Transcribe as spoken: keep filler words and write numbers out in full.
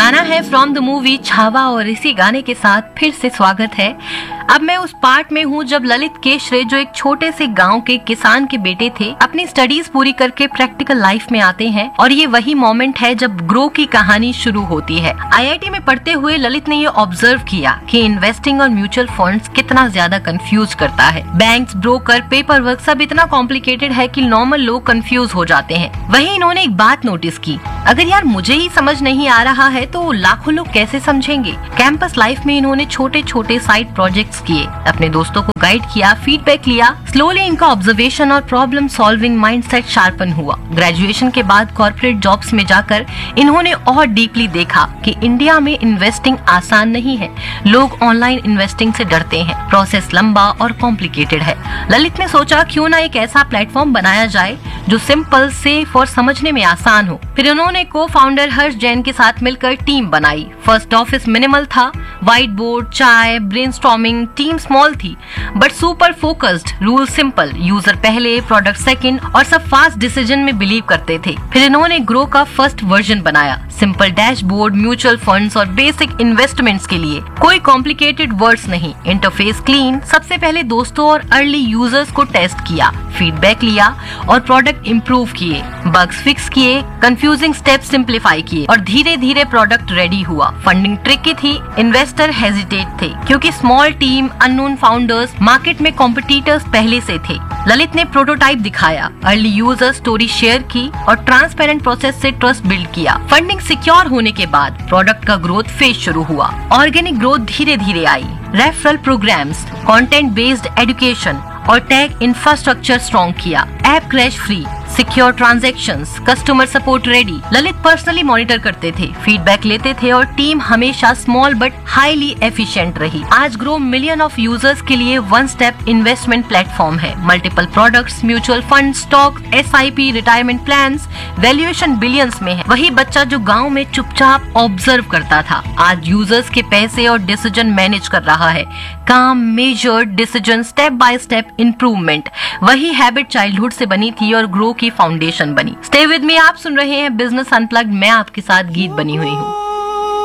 गाना है from the movie Chhaava और इसी गाने के साथ फिर से स्वागत है। अब मैं उस पार्ट में हूँ जब ललित केशरे, जो एक छोटे से गांव के किसान के बेटे थे, अपनी स्टडीज पूरी करके प्रैक्टिकल लाइफ में आते हैं और ये वही मोमेंट है जब ग्रो की कहानी शुरू होती है। आईआईटी में पढ़ते हुए ललित ने ये ऑब्जर्व किया कि इन्वेस्टिंग और म्यूचुअल फंड्स कितना ज्यादा कंफ्यूज करता है। बैंक्स, ब्रोकर, पेपर वर्क सब इतना कॉम्प्लिकेटेड है कि नॉर्मल लोग कंफ्यूज हो जाते हैं। वहीं इन्होंने एक बात नोटिस की, अगर यार मुझे ही समझ नहीं आ रहा है तो लाखों लोग कैसे समझेंगे। कैंपस लाइफ में इन्होंने छोटे छोटे साइड प्रोजेक्ट्स किए, अपने दोस्तों को गाइड किया, फीडबैक लिया। स्लोली इनका ऑब्जर्वेशन और प्रॉब्लम सॉल्विंग माइंडसेट शार्पन हुआ। ग्रेजुएशन के बाद कॉर्पोरेट जॉब्स में जाकर इन्होंने और डीपली देखा कि इंडिया में इन्वेस्टिंग आसान नहीं है। लोग ऑनलाइन इन्वेस्टिंग से डरते हैं, प्रोसेस लंबा और कॉम्प्लिकेटेड है। ललित ने सोचा क्यों ना एक ऐसा प्लेटफॉर्म बनाया जाए जो सिंपल, सेफ और समझने में आसान हो। फिर उन्होंने को फाउंडर हर्ष जैन के साथ मिलकर टीम बनाई। फर्स्ट ऑफिस मिनिमल था, व्हाइट बोर्ड, चाय, ब्रेनस्टॉर्मिंग। टीम स्मॉल थी but super focused, rule simple, user पहले, प्रोडक्ट सेकंड और सब फास्ट डिसीजन में बिलीव करते थे। फिर इन्होंने ग्रो का फर्स्ट वर्जन बनाया, सिंपल डैशबोर्ड, म्यूचुअल फंड्स और बेसिक इन्वेस्टमेंट्स के लिए कोई कॉम्प्लिकेटेड वर्ड्स नहीं, इंटरफेस क्लीन। सबसे पहले दोस्तों और अर्ली यूजर्स को टेस्ट किया, फीडबैक लिया और प्रोडक्ट इम्प्रूव किए, बग्स फिक्स किए, कंफ्यूजिंग स्टेप सिंप्लीफाई किए और धीरे धीरे प्रोडक्ट रेडी हुआ। फंडिंग ट्रिकी थी, इन्वेस्टर हेजिटेट थे क्योंकि small team, unknown founders, market में कॉम्पिटिटर्स पहले से थे। ललित ने प्रोटोटाइप दिखाया, अर्ली यूजर स्टोरी शेयर की और ट्रांसपेरेंट प्रोसेस से ट्रस्ट बिल्ड किया। फंडिंग सिक्योर होने के बाद प्रोडक्ट का ग्रोथ फेज शुरू हुआ। ऑर्गेनिक ग्रोथ धीरे धीरे आई, referral programmes, content based education और टैग इंफ्रास्ट्रक्चर स्ट्रॉन्ग किया। App crash free, secure transactions, customer support ready. Lalit personally monitor करते थे, फीडबैक लेते थे और टीम हमेशा स्मॉल बट हाईली एफिशिएंट रही। आज ग्रो मिलियन ऑफ यूजर्स के लिए वन स्टेप इन्वेस्टमेंट प्लेटफॉर्म है। Multiple products, mutual fund, stock, SIP, retirement plans, valuation billions में है। वही बच्चा जो गांव में चुपचाप ऑब्जर्व करता था, आज यूजर्स के पैसे और डिसीजन मैनेज कर रहा है। काम, measured decision, step by step improvement. वही हैबिट चाइल्डहुड से बनी थी और ग्रो की फाउंडेशन बनी। स्टे विद मी, आप सुन रहे हैं बिजनेस अनप्लग्ड। मैं आपके साथ गीत बनी हुई हूँ।